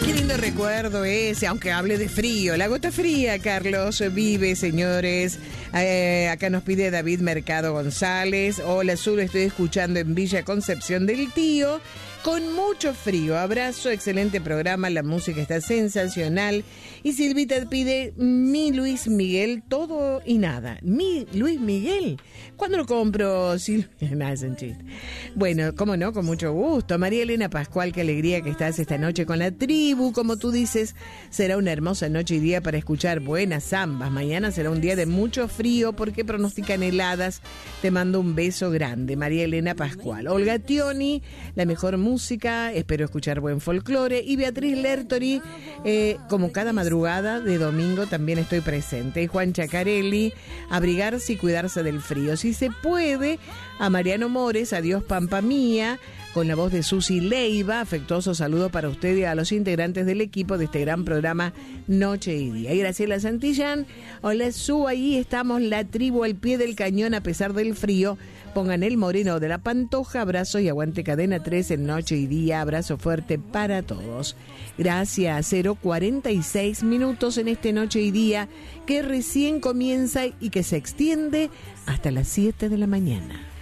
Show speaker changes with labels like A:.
A: Qué lindo recuerdo ese, aunque hable de frío. La gota fría, Carlos Vive, señores. Acá nos pide David Mercado González. Hola, Sur, estoy escuchando en Villa Concepción del Tío. Con mucho frío. Abrazo, excelente programa. La música está sensacional. Y Silvita pide mi Luis Miguel, todo y nada. Mi Luis Miguel. ¿Cuándo lo compro, Silvia? Nada, es un chiste. Bueno, cómo no, con mucho gusto. María Elena Pascual, qué alegría que estás esta noche con la tribu. Como tú dices, será una hermosa noche y día para escuchar buenas zambas. Mañana será un día de mucho frío porque pronostican heladas. Te mando un beso grande, María Elena Pascual. Olga Tioni, la mejor música, espero escuchar buen folclore. Y Beatriz Lertori, como cada madrugada de domingo también estoy presente. Y Juan Chacarelli, abrigarse y cuidarse del frío. Si se puede, a Mariano Mores, adiós Pampa Mía, con la voz de Susi Leiva. Afectuoso saludo para usted y a los integrantes del equipo de este gran programa Noche y Día. Y Graciela Santillán, hola Su, ahí estamos, la tribu al pie del cañón a pesar del frío. Pongan el moreno de la Pantoja, abrazo y aguante Cadena 3 en Noche y Día, abrazo fuerte para todos. Gracias, 0:46 minutos en este Noche y Día que recién comienza y que se extiende hasta las 7 de la mañana.